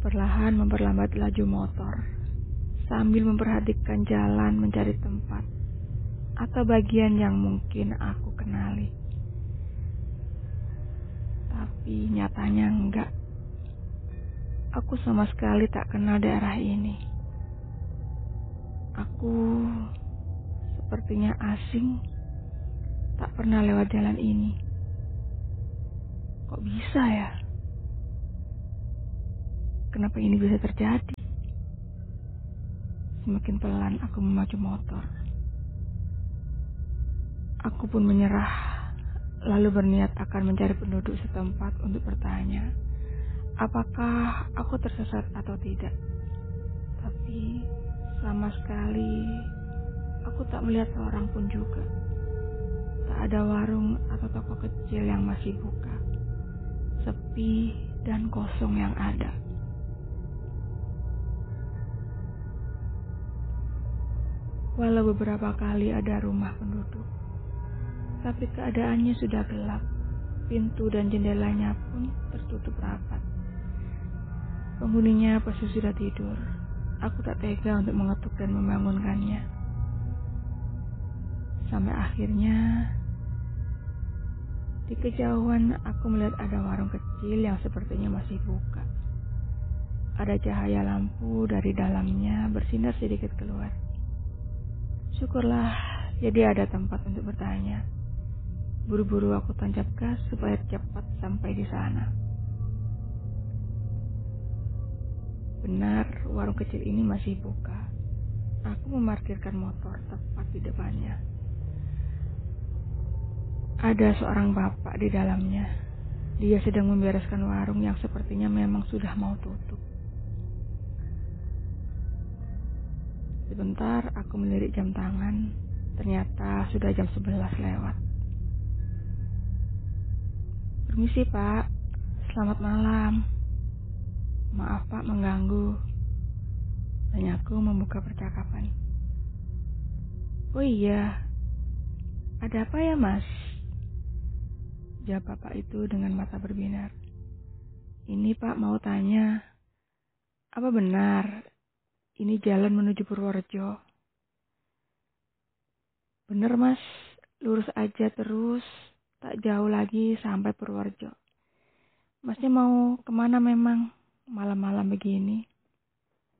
Perlahan memperlambat laju motor, sambil memperhatikan jalan mencari tempat atau bagian yang mungkin aku kenali. Tapi nyatanya enggak. Aku sama sekali tak kenal daerah ini. Aku sepertinya asing, tak pernah lewat jalan ini. Kok bisa ya? Kenapa ini bisa terjadi? Semakin pelan aku memacu motor. Aku pun menyerah, lalu berniat akan mencari penduduk setempat untuk bertanya, apakah aku tersesat atau tidak. Tapi sama sekali aku tak melihat seorang pun juga. Tak ada warung atau toko kecil yang masih buka. Sepi dan kosong yang ada. Walau beberapa kali ada rumah penduduk, tapi keadaannya sudah gelap. Pintu dan jendelanya pun tertutup rapat. Penghuninya pasti sudah tidur. Aku tak tega untuk mengetuk dan membangunkannya. Sampai akhirnya, di kejauhan aku melihat ada warung kecil yang sepertinya masih buka. Ada cahaya lampu dari dalamnya bersinar sedikit keluar. Syukurlah, jadi ada tempat untuk bertanya. Buru-buru aku tancap gas supaya cepat sampai di sana. Benar, warung kecil ini masih buka. Aku memarkirkan motor tepat di depannya. Ada seorang bapak di dalamnya. Dia sedang membereskan warung yang sepertinya memang sudah mau tutup. Sebentar aku melirik jam tangan. Ternyata sudah jam 11 lewat. Permisi Pak, selamat malam. Maaf Pak mengganggu. Tanyaku membuka percakapan. Oh iya, ada apa ya Mas? Jawab bapak itu dengan mata berbinar. Ini Pak mau tanya, apa benar ini jalan menuju Purworejo? Bener Mas, lurus aja terus, tak jauh lagi sampai Purworejo. Masnya mau kemana memang malam-malam begini?